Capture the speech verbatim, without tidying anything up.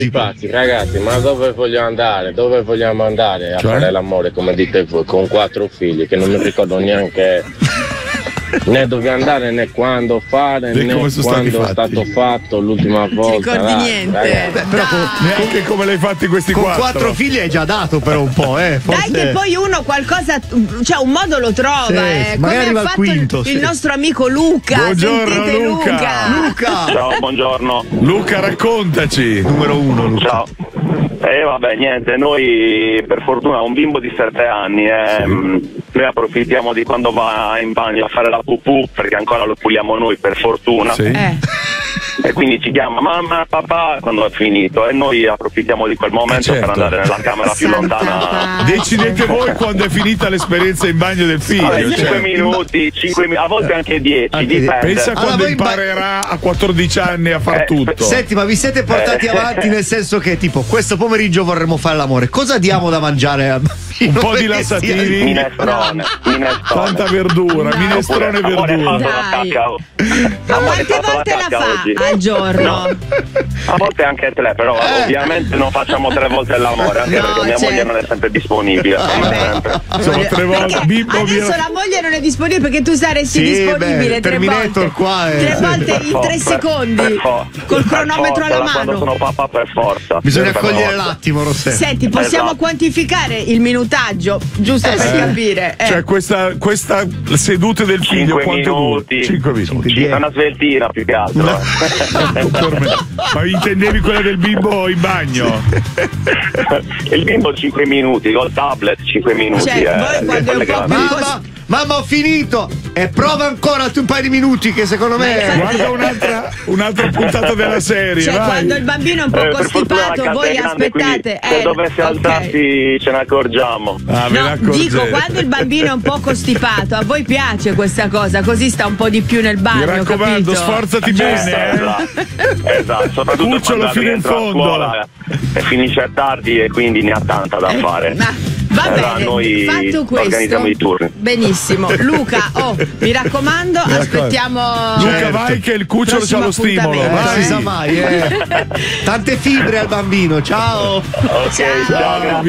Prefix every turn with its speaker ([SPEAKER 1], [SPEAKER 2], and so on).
[SPEAKER 1] Infatti, ragazzi, ma dove vogliamo andare? Dove vogliamo andare a
[SPEAKER 2] cioè?
[SPEAKER 1] fare l'amore, come dite voi, con quattro figli, che non mi ricordo neanche né dove andare, né quando fare,
[SPEAKER 2] né,
[SPEAKER 1] né quando è stato fatto l'ultima volta.
[SPEAKER 3] Non ti ricordi
[SPEAKER 1] dai,
[SPEAKER 3] niente.
[SPEAKER 1] ragazzi.
[SPEAKER 4] Beh, però con,
[SPEAKER 2] neanche come l'hai fatti questi
[SPEAKER 4] con
[SPEAKER 2] quattro.
[SPEAKER 4] quattro figli hai già dato per un po', eh. Forse...
[SPEAKER 3] Dai che poi uno qualcosa, cioè un modo lo trova,
[SPEAKER 4] Sì,
[SPEAKER 3] eh.
[SPEAKER 4] magari
[SPEAKER 3] Come
[SPEAKER 4] arriva
[SPEAKER 3] ha
[SPEAKER 4] al
[SPEAKER 3] fatto
[SPEAKER 4] quinto,
[SPEAKER 3] il,
[SPEAKER 4] sì.
[SPEAKER 3] il nostro amico Luca.
[SPEAKER 2] Buongiorno,
[SPEAKER 3] Sentite
[SPEAKER 2] Luca.
[SPEAKER 3] Luca.
[SPEAKER 4] Luca!
[SPEAKER 5] Ciao, buongiorno.
[SPEAKER 2] Luca, raccontaci.
[SPEAKER 4] Numero uno, Luca.
[SPEAKER 5] Ciao. E eh, vabbè, niente, noi per fortuna un bimbo di sette anni e sì. Noi approfittiamo di quando va in bagno a fare la pupù, perché ancora lo puliamo noi per fortuna.
[SPEAKER 2] Sì.
[SPEAKER 3] Eh.
[SPEAKER 5] E quindi ci chiama mamma, papà quando è finito e noi approfittiamo di quel momento
[SPEAKER 2] Eh, certo.
[SPEAKER 5] per andare nella camera più
[SPEAKER 3] Santa
[SPEAKER 5] lontana.
[SPEAKER 3] pace.
[SPEAKER 2] Decidete voi quando è finita l'esperienza in bagno del figlio.
[SPEAKER 5] Vabbè,
[SPEAKER 2] cioè.
[SPEAKER 5] cinque minuti, cinque mi- a volte anche dieci,
[SPEAKER 4] Anche
[SPEAKER 5] dipende.
[SPEAKER 2] Pensa
[SPEAKER 4] Allora,
[SPEAKER 2] quando
[SPEAKER 4] voi in ba-
[SPEAKER 2] imparerà a quattordici anni a far
[SPEAKER 5] Eh,
[SPEAKER 2] tutto.
[SPEAKER 4] Senti, ma vi siete portati
[SPEAKER 5] Eh.
[SPEAKER 4] avanti nel senso che tipo questo pomeriggio vorremmo fare l'amore. Cosa diamo da mangiare al bambino?
[SPEAKER 2] Un po' di
[SPEAKER 4] Perché sia-
[SPEAKER 2] lassatini.
[SPEAKER 5] Minestrone, minestrone.
[SPEAKER 2] Tanta verdura,
[SPEAKER 3] No.
[SPEAKER 2] minestrone e
[SPEAKER 5] Oppure, amore,
[SPEAKER 2] verdura.
[SPEAKER 5] fatto la
[SPEAKER 3] Dai.
[SPEAKER 5] cacca, oh.
[SPEAKER 3] Ma
[SPEAKER 5] Amore,
[SPEAKER 3] quante
[SPEAKER 5] fatto
[SPEAKER 3] volte la
[SPEAKER 5] cacca
[SPEAKER 3] fa
[SPEAKER 5] oggi.
[SPEAKER 3] al giorno?
[SPEAKER 5] A volte anche tre, però
[SPEAKER 4] Eh.
[SPEAKER 5] ovviamente non facciamo tre volte l'amore, anche
[SPEAKER 3] No,
[SPEAKER 5] perché mia
[SPEAKER 3] certo.
[SPEAKER 5] moglie non è sempre disponibile. come
[SPEAKER 3] beh.
[SPEAKER 5] sempre.
[SPEAKER 2] Insomma, tre volte.
[SPEAKER 3] Perché
[SPEAKER 2] Bimbo,
[SPEAKER 3] adesso
[SPEAKER 2] via-
[SPEAKER 3] la moglie non è disponibile perché tu saresti
[SPEAKER 4] Sì,
[SPEAKER 3] disponibile
[SPEAKER 4] beh,
[SPEAKER 3] tre
[SPEAKER 4] Terminator
[SPEAKER 3] volte.
[SPEAKER 4] qua è-
[SPEAKER 3] tre
[SPEAKER 4] sì.
[SPEAKER 3] volte
[SPEAKER 5] Per
[SPEAKER 3] in
[SPEAKER 5] for-
[SPEAKER 3] tre
[SPEAKER 5] per-
[SPEAKER 3] secondi
[SPEAKER 5] per for-
[SPEAKER 3] col
[SPEAKER 5] per
[SPEAKER 3] cronometro
[SPEAKER 5] forza,
[SPEAKER 3] alla
[SPEAKER 5] da Quando
[SPEAKER 3] mano.
[SPEAKER 5] sono papà per forza.
[SPEAKER 4] Bisogna
[SPEAKER 5] Per
[SPEAKER 4] cogliere
[SPEAKER 5] forza.
[SPEAKER 4] l'attimo, Rossetto.
[SPEAKER 3] Senti, possiamo
[SPEAKER 5] Esatto.
[SPEAKER 3] quantificare il minutaggio, giusto
[SPEAKER 4] Eh,
[SPEAKER 3] per
[SPEAKER 4] sì.
[SPEAKER 3] capire. Eh.
[SPEAKER 2] Cioè, questa, questa seduta del figlio
[SPEAKER 5] Cinque
[SPEAKER 2] quanto dura?
[SPEAKER 5] minuti.
[SPEAKER 2] cinque minuti.
[SPEAKER 5] Sì, è una sveltina più che altro. eh.
[SPEAKER 2] Per me. Ma intendevi quella del bimbo in bagno?
[SPEAKER 5] Il bimbo cinque minuti, col tablet cinque minuti.
[SPEAKER 3] Cioè,
[SPEAKER 5] eh,
[SPEAKER 3] voi quando è un po'
[SPEAKER 5] collegato.
[SPEAKER 3] più-
[SPEAKER 4] Mamma, mamma, ho finito! E prova ancora altri un paio di minuti che secondo
[SPEAKER 3] Ma
[SPEAKER 4] me.
[SPEAKER 3] infatti-
[SPEAKER 2] Guarda un'altra, un'altra puntata della serie,
[SPEAKER 3] Cioè,
[SPEAKER 2] vai.
[SPEAKER 3] quando il bambino è un po'
[SPEAKER 5] Eh, per fortuna la
[SPEAKER 3] costipato,
[SPEAKER 5] casa
[SPEAKER 3] voi
[SPEAKER 5] è grande, quindi
[SPEAKER 3] aspettate.
[SPEAKER 5] Se
[SPEAKER 3] eh,
[SPEAKER 5] dovesse
[SPEAKER 3] ok.
[SPEAKER 5] alzarsi ce ne accorgiamo.
[SPEAKER 2] Ah, ve ne
[SPEAKER 3] No,
[SPEAKER 2] accorgete.
[SPEAKER 3] dico, quando il bambino è un po' costipato, a voi piace questa cosa, così sta un po' di più nel
[SPEAKER 2] Mi
[SPEAKER 3] bagno,
[SPEAKER 2] raccomando,
[SPEAKER 3] capito?
[SPEAKER 2] sforzati bene, eh.
[SPEAKER 5] Esatto, esatto, soprattutto
[SPEAKER 2] Cucciolo
[SPEAKER 5] quando
[SPEAKER 2] fino in
[SPEAKER 5] rientra a
[SPEAKER 2] fondo.
[SPEAKER 5] scuola e finisce tardi e quindi ne ha tanta da fare.
[SPEAKER 3] Ma va
[SPEAKER 5] Allora,
[SPEAKER 3] bene,
[SPEAKER 5] noi
[SPEAKER 3] fatto questo.
[SPEAKER 5] organizziamo i turni.
[SPEAKER 3] Benissimo. Luca, oh, mi raccomando, aspettiamo.
[SPEAKER 2] Luca,
[SPEAKER 4] Certo.
[SPEAKER 2] vai che il cucciolo c'ha
[SPEAKER 3] Prossimo
[SPEAKER 2] lo stimolo.
[SPEAKER 4] Eh,
[SPEAKER 3] appuntamento.
[SPEAKER 2] Vai.
[SPEAKER 4] si sa mai, eh. Tante fibre al bambino, ciao!
[SPEAKER 5] Ok, ciao, grazie.